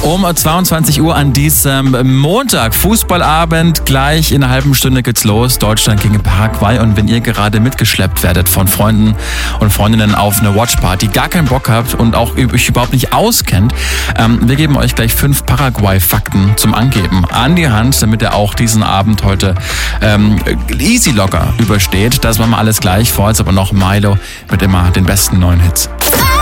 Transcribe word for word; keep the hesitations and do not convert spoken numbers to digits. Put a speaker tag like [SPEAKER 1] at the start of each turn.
[SPEAKER 1] Um zweiundzwanzig Uhr an diesem Montag. Fußballabend. Gleich in einer halben Stunde geht's los. Deutschland gegen Paraguay. Und wenn ihr gerade mitgeschleppt werdet von Freunden und Freundinnen auf eine Watchparty, gar keinen Bock habt und auch euch überhaupt nicht auskennt, ähm, wir geben euch gleich fünf Paraguay-Fakten zum Angeben an die Hand, damit ihr auch diesen Abend heute ähm, easy locker übersteht. Das machen wir alles gleich. Vor uns aber noch Milo mit immer den besten neuen Hits.